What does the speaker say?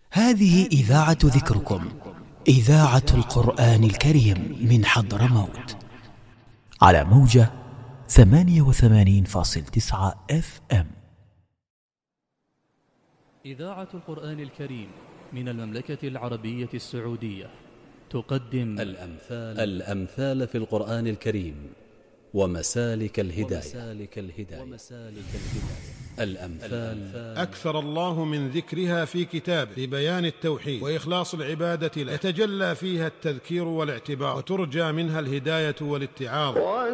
هذه إذاعة ذكركم، إذاعة القرآن الكريم من حضرموت، على موجة 88.9 FM. إذاعة القرآن الكريم من المملكة العربية السعودية تقدم الأمثال في القرآن الكريم ومسالك الهداية. الأمثال أكثر الله من ذكرها في كتابه لبيان التوحيد وإخلاص العبادة له، يتجلى فيها التذكير والاعتبار، وترجى منها الهداية والاتعاظ.